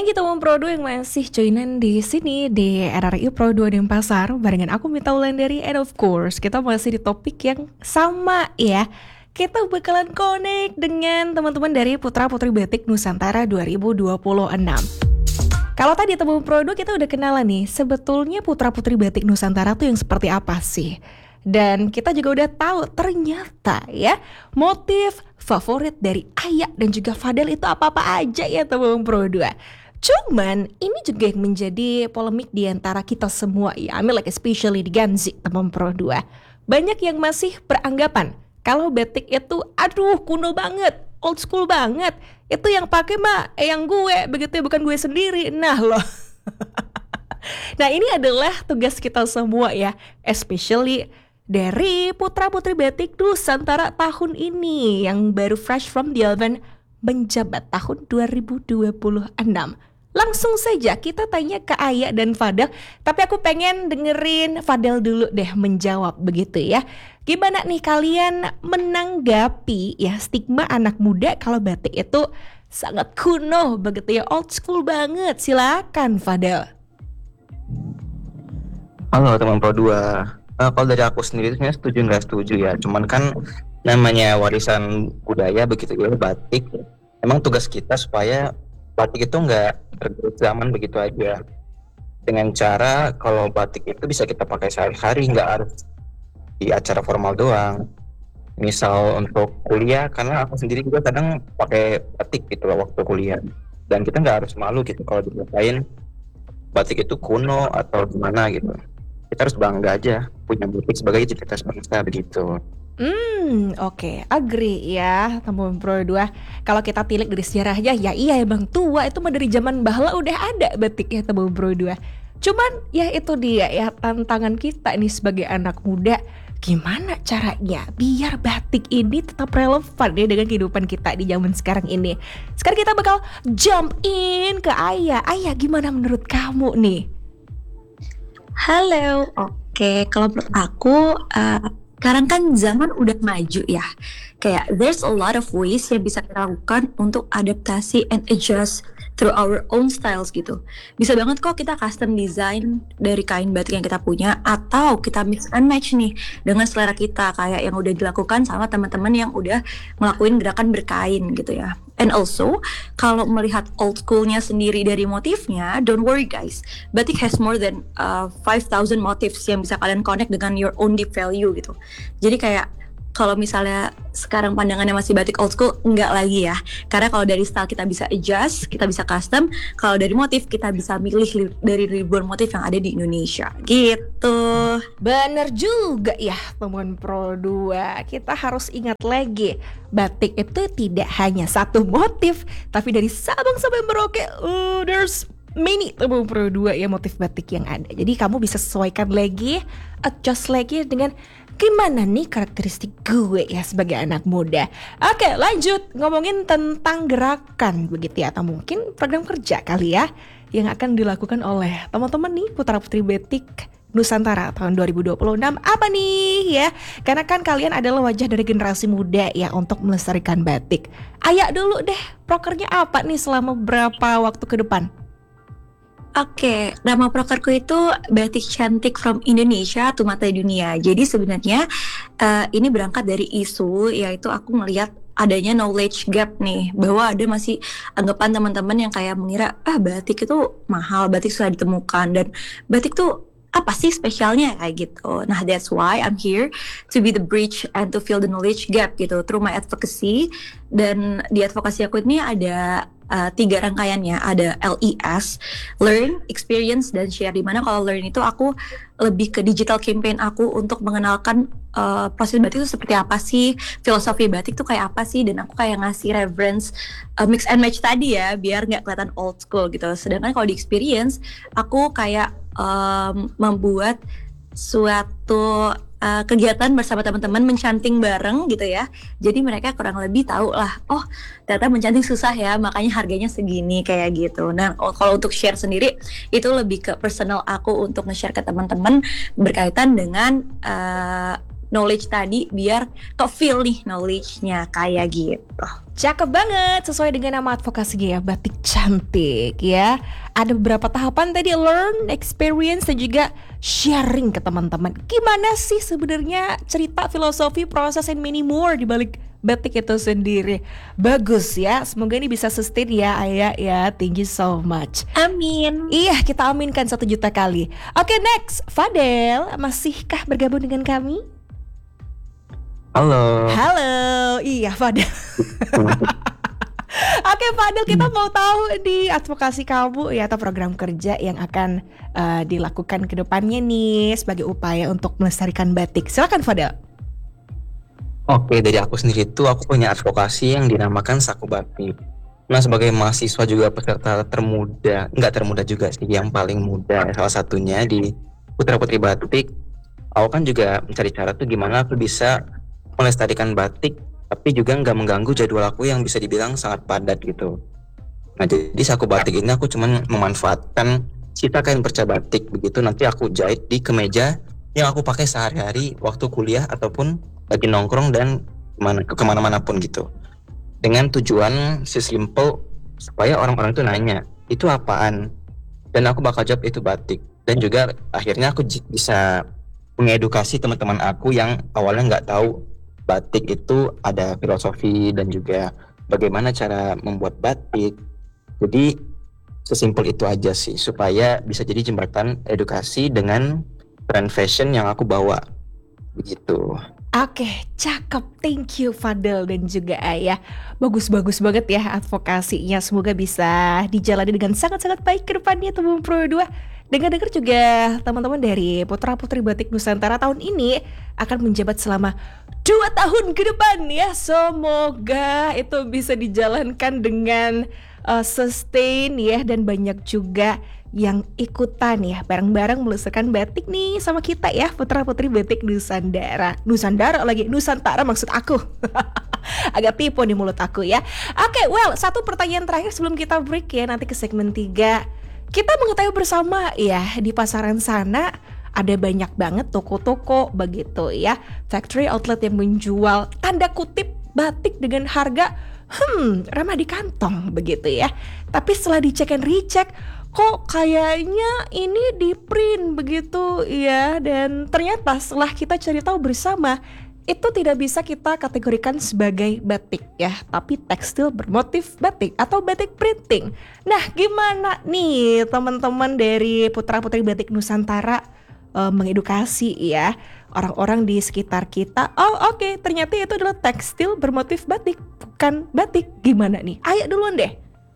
lagi teman Pro 2 yang masih joinan di sini di RRI Pro 2 Denpasar barengan aku Mita Wulandari, and of course kita masih di topik yang sama ya. Kita bakalan connect dengan teman-teman dari Putra Putri Batik Nusantara 2026. Kalau tadi teman Pro 2 kita udah kenalan nih, sebetulnya Putra Putri Batik Nusantara tuh yang seperti apa sih? Dan kita juga udah tahu ternyata ya motif favorit dari Aya dan juga Fadel itu apa-apa aja ya teman Pro 2. Cuman ini juga yang menjadi polemik di antara kita semua ya, I mean like especially di Gen Z teman Pro 2. Banyak yang masih beranggapan kalau batik itu aduh kuno banget, old school banget. Itu yang pakai mah yang gue begitu ya, bukan gue sendiri. Nah loh. Nah ini adalah tugas kita semua ya, especially dari Putra Putri Batik Nusantara tahun ini yang baru fresh from the oven menjabat tahun 2026. Langsung saja kita tanya ke Aya dan Fadel, tapi aku pengen dengerin Fadel dulu deh menjawab begitu ya. Gimana nih kalian menanggapi ya stigma anak muda kalau batik itu sangat kuno begitu ya, old school banget. Silakan Fadel. Halo teman Pro 2. Kalau dari aku sendiri sebenarnya setuju nggak setuju ya. Cuman kan namanya warisan budaya begitu ya, batik. Emang tugas kita supaya batik itu nggak tergerus zaman begitu aja. Dengan cara kalau batik itu bisa kita pakai sehari-hari, nggak harus di acara formal doang. Misal untuk kuliah, karena aku sendiri juga kadang pakai batik gitu loh waktu kuliah. Dan kita nggak harus malu gitu kalau dikatain batik itu kuno atau gimana gitu. Kita harus bangga aja punya batik sebagai identitas bangsa begitu. Oke, agree ya teman Pro 2. Kalau kita tilik dari sejarahnya ya iya emang tua, itu mah dari zaman bahla udah ada batik ya teman Pro 2. Cuman ya itu dia ya tantangan kita nih sebagai anak muda. Gimana caranya biar batik ini tetap relevan ya dengan kehidupan kita di zaman sekarang ini. Sekarang kita bakal jump in ke Aya. Aya, gimana menurut kamu nih? Halo, oke. Kalau menurut aku, sekarang kan zaman udah maju ya. Kayak there's a lot of ways yang bisa kita lakukan untuk adaptasi and adjust through our own styles gitu. Bisa banget kok kita custom design dari kain batik yang kita punya, atau kita mix and match nih dengan selera kita kayak yang udah dilakukan sama teman-teman yang udah ngelakuin gerakan berkain gitu ya. And also, kalau melihat old school-nya sendiri dari motifnya, don't worry guys, batik has more than 5,000 motifs yang bisa kalian connect dengan your own deep value gitu. Jadi kayak kalau misalnya sekarang pandangannya masih batik old school, enggak lagi ya. Karena kalau dari style kita bisa adjust, kita bisa custom. Kalau dari motif kita bisa milih dari ribuan motif yang ada di Indonesia gitu. Bener juga ya teman Pro 2. Kita harus ingat lagi, batik itu tidak hanya satu motif, tapi dari Sabang sampai Merauke there's many teman Pro 2 ya motif batik yang ada. Jadi kamu bisa sesuaikan lagi, adjust lagi dengan gimana nih karakteristik gue ya sebagai anak muda. Oke, lanjut ngomongin tentang gerakan begitu ya, atau mungkin program kerja kali ya yang akan dilakukan oleh teman-teman nih Putra Putri Batik Nusantara tahun 2026. Apa nih ya? Karena kan kalian adalah wajah dari generasi muda ya untuk melestarikan batik. Aya dulu deh, prokernya apa nih selama berapa waktu ke depan? Oke, nama prokerku itu Batik Cantik from Indonesia to Mata Dunia. Jadi sebenarnya ini berangkat dari isu, yaitu aku ngelihat adanya knowledge gap nih, bahwa ada masih anggapan teman-teman yang kayak mengira batik itu mahal, batik sudah ditemukan, dan batik tuh apa sih spesialnya kayak gitu. Nah, that's why I'm here to be the bridge and to fill the knowledge gap gitu through my advocacy. Dan di advokasi aku ini ada 3 rangkaiannya. Ada LES, Learn, Experience, dan Share. Dimana kalau Learn itu aku lebih ke digital campaign aku untuk mengenalkan proses batik itu seperti apa sih, filosofi batik itu kayak apa sih, dan aku kayak ngasih reference mix and match tadi ya, biar nggak kelihatan old school gitu. Sedangkan kalau di Experience, aku kayak membuat suatu kegiatan bersama teman-teman mencanting bareng gitu ya. Jadi mereka kurang lebih tahu lah, oh ternyata mencanting susah ya, makanya harganya segini kayak gitu. Nah kalau untuk share sendiri itu lebih ke personal aku untuk nge-share ke teman-teman berkaitan dengan knowledge tadi biar ke feel nih knowledge-nya kayak gitu. Cakep banget, sesuai dengan nama advokasinya ya, batik cantik ya. Ada beberapa tahapan tadi, learn, experience, dan juga sharing ke teman-teman. Gimana sih sebenarnya cerita, filosofi, proses, and many more di balik batik itu sendiri. Bagus ya, semoga ini bisa sustain ya Aya ya. Thank you so much. Amin. Iya, kita aminkan 1 juta kali. Oke, next, Fadel, masihkah bergabung dengan kami? Halo. Halo, iya Fadel. Oke Fadel, kita mau tahu di advokasi kamu ya, atau program kerja yang akan dilakukan ke depannya nih sebagai upaya untuk melestarikan batik. Silakan Fadel. Oke, dari aku sendiri tuh aku punya advokasi yang dinamakan Saku Batik. Nah, sebagai mahasiswa juga peserta termuda, enggak termuda juga sih, yang paling muda salah satunya di Putra Putri Batik. Aku kan juga mencari cara tuh gimana aku bisa melestarikan batik, tapi juga nggak mengganggu jadwal aku yang bisa dibilang sangat padat gitu. Nah, jadi Saku Batik ini aku cuman memanfaatkan sisa kain perca batik, begitu nanti aku jahit di kemeja yang aku pakai sehari-hari waktu kuliah ataupun lagi nongkrong dan kemana-mana pun gitu. Dengan tujuan sesimpel supaya orang-orang itu nanya, itu apaan? Dan aku bakal jawab itu batik. Dan juga akhirnya aku bisa mengedukasi teman-teman aku yang awalnya nggak tahu batik itu ada filosofi dan juga bagaimana cara membuat batik. Jadi sesimpel itu aja sih, supaya bisa jadi jembatan edukasi dengan tren fashion yang aku bawa. Begitu. Oke, cakep. Thank you Fadel dan juga Ayah. Bagus-bagus banget ya advokasinya. Semoga bisa dijalani dengan sangat-sangat baik ke depannya teman Pro 2. Dengar-dengar juga teman-teman dari Putra Putri Batik Nusantara tahun ini akan menjabat selama 2 tahun ke depan ya. Semoga itu bisa dijalankan dengan sustain ya, dan banyak juga yang ikutan ya, bareng-bareng melestarikan batik nih sama kita ya, Putra Putri Batik Nusantara lagi, Nusantara maksud aku. Agak tipu di mulut aku ya. Oke, well, satu pertanyaan terakhir sebelum kita break ya, nanti ke segmen 3. Kita mengetahui bersama ya, di pasaran sana ada banyak banget toko-toko begitu ya, factory outlet yang menjual tanda kutip batik dengan harga ramah di kantong begitu ya. Tapi setelah dicek and recheck, kok kayaknya ini di print begitu ya, dan ternyata setelah kita cari tahu bersama, itu tidak bisa kita kategorikan sebagai batik ya, tapi tekstil bermotif batik atau batik printing. Nah, gimana nih teman-teman dari Putra Putri Batik Nusantara mengedukasi ya orang-orang di sekitar kita? Oh oke, ternyata itu adalah tekstil bermotif batik, bukan batik. Gimana nih? Ayo duluan deh.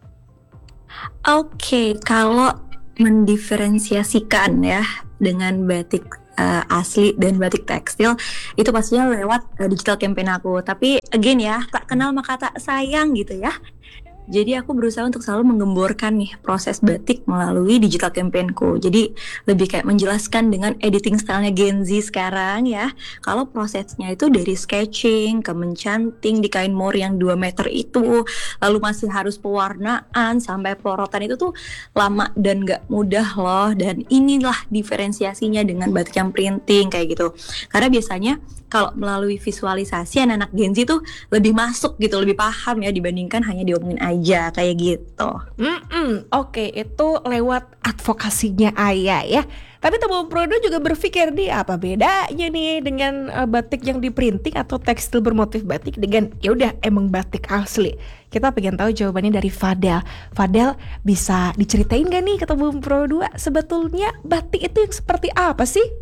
Oke, kalau mendiferensiasikan ya dengan batik asli dan batik tekstil, itu pastinya lewat digital campaign aku. Tapi again ya, tak kenal maka tak sayang gitu ya. Jadi aku berusaha untuk selalu menggemborkan nih proses batik melalui digital campaignku. Jadi lebih kayak menjelaskan dengan editing stylenya Gen Z sekarang ya. Kalau prosesnya itu dari sketching ke mencanting di kain mor yang 2 meter itu, lalu masih harus pewarnaan sampai pelorotan, itu tuh lama dan gak mudah loh. Dan inilah diferensiasinya dengan batik yang printing kayak gitu. Karena biasanya kalau melalui visualisasi anak-anak Gen Z tuh lebih masuk gitu, lebih paham ya dibandingkan hanya diomongin aja kayak gitu. Oke, itu lewat advokasinya Ayah ya. Tapi teman Prodo juga berpikir nih, apa bedanya nih dengan batik yang di printing atau tekstil bermotif batik dengan ya udah emang batik asli. Kita pengen tahu jawabannya dari Fadel. Fadel, bisa diceritain gak nih ke teman Prodo, sebetulnya batik itu yang seperti apa sih?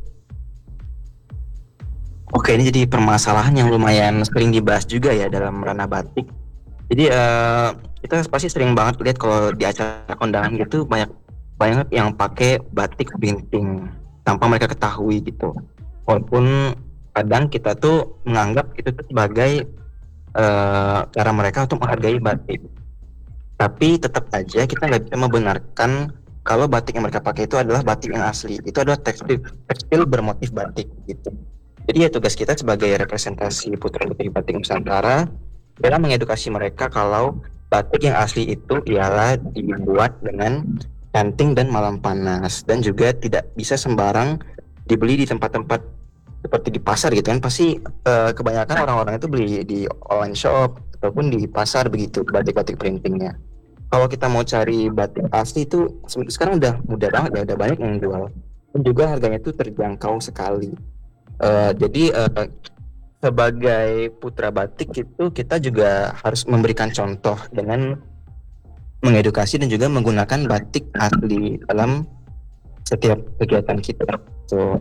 Oke, ini jadi permasalahan yang lumayan sering dibahas juga ya dalam ranah batik. Jadi kita pasti sering banget lihat kalau di acara kondangan gitu banyak banget yang pakai batik printing tanpa mereka ketahui gitu. Walaupun kadang kita tuh menganggap itu tuh sebagai cara mereka untuk menghargai batik. Tapi tetap aja kita nggak bisa membenarkan kalau batik yang mereka pakai itu adalah batik yang asli. Itu adalah tekstil bermotif batik gitu. Jadi ya tugas kita sebagai representasi Putra Putri Batik Nusantara adalah mengedukasi mereka kalau batik yang asli itu ialah dibuat dengan canting dan malam panas, dan juga tidak bisa sembarang dibeli di tempat-tempat seperti di pasar gitu kan, pasti kebanyakan orang-orang itu beli di online shop ataupun di pasar begitu batik-batik printingnya. Kalau kita mau cari batik asli itu sekarang udah mudah banget ya, udah banyak yang jual dan juga harganya itu terjangkau sekali. Jadi sebagai putra batik itu kita juga harus memberikan contoh dengan mengedukasi dan juga menggunakan batik asli dalam setiap kegiatan kita. So,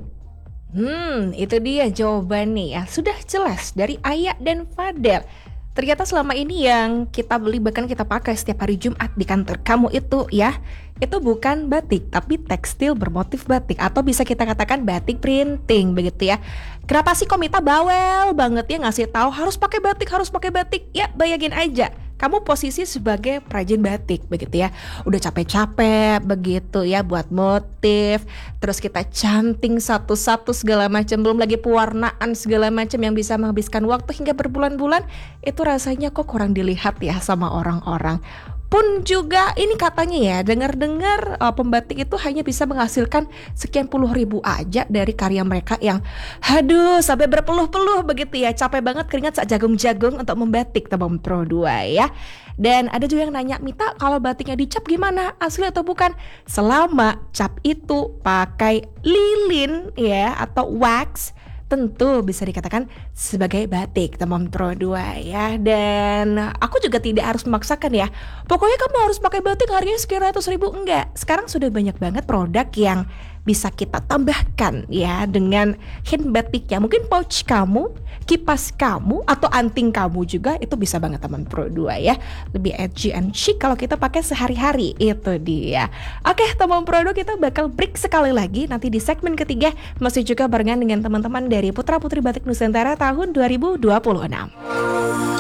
Itu dia jawaban nih ya. Sudah jelas dari Ayah dan Fadel. Ternyata selama ini yang kita beli bahkan kita pakai setiap hari Jumat di kantor kamu itu ya, itu bukan batik tapi tekstil bermotif batik atau bisa kita katakan batik printing begitu ya. Kenapa sih Komita bawel banget ya ngasih tahu harus pakai batik, harus pakai batik? Ya bayangin aja, kamu posisi sebagai perajin batik begitu ya. Udah capek-capek begitu ya buat motif, terus kita canting satu-satu segala macam, belum lagi pewarnaan segala macam yang bisa menghabiskan waktu hingga berbulan-bulan. Itu rasanya kok kurang dilihat ya sama orang-orang. Pun juga ini katanya ya, dengar-dengar pembatik itu hanya bisa menghasilkan sekian puluh ribu aja dari karya mereka yang aduh sampai berpeluh-peluh begitu ya. Capek banget keringat sak jagung-jagung untuk membatik Teman Pro 2 ya. Dan ada juga yang nanya, Mita kalau batiknya dicap gimana? Asli atau bukan? Selama cap itu pakai lilin ya atau wax, tentu bisa dikatakan sebagai batik Teman Pro 2 ya. Dan aku juga tidak harus memaksakan ya, pokoknya kamu harus pakai batik harganya sekian ratus ribu, enggak. Sekarang sudah banyak banget produk yang bisa kita tambahkan ya dengan hand batiknya. Mungkin pouch kamu, kipas kamu, atau anting kamu juga itu bisa banget Teman Pro 2 ya. Lebih edgy and chic kalau kita pakai sehari-hari, itu dia. Oke Teman Pro 2, kita bakal break sekali lagi nanti di segmen ketiga, masih juga barengan dengan teman-teman dari Putra Putri Batik Nusantara tahun 2026.